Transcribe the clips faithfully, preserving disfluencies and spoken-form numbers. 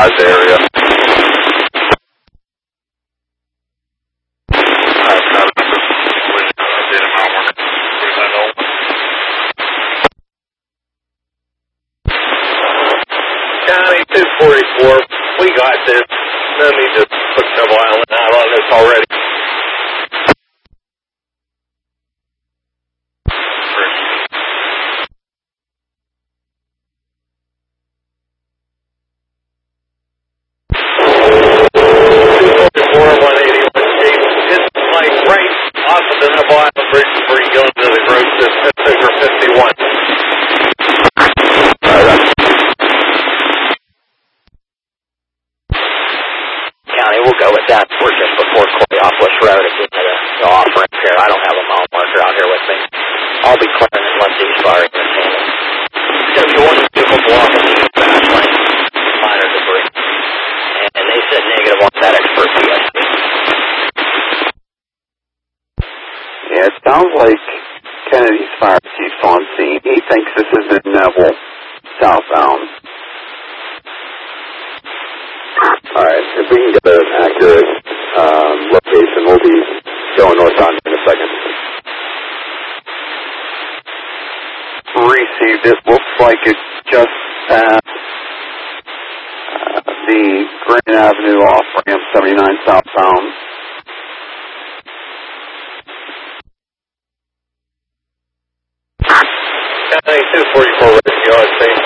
advised area. County two forty-four, we got this. Let me just put Double Island out on this already. two forty-four, one eighty-one, this is like right off of the Double Island Bridge before you go into the road system, figure fifty-one. Uh, that's County, we'll go with that. We're just before Coriopolis Road. If we get a, the off-ramp here, I don't have a mile marker out here with me. I'll be clearing unless these fires are handled. W one vehicle blocking the fast lane, minor debris. And they said negative on that expert P S P. Yeah, it sounds like Kennedy's fire chief's on scene. He thinks this is in Neville, southbound. Alright, if we can get an accurate um, location, we'll be going northbound in a second. Received. It looks like it's just past uh, the Green Avenue off-ramp, seventy-nine southbound. County two forty-four, ready to go, I think.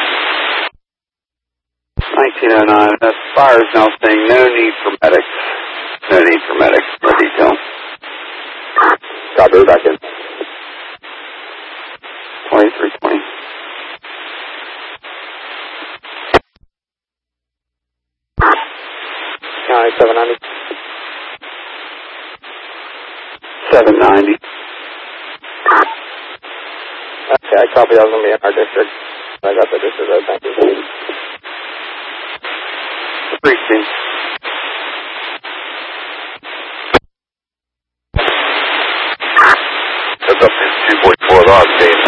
nineteen oh nine, that fire is now saying no need for medics. No need for medics for detail. Copy, back in. twenty-three twenty. County seven ninety. seven ninety. Okay, I copy. That was going to be in our district. I got the district road. Thank you. Appreciate. That's up to two forty-four, the Austin.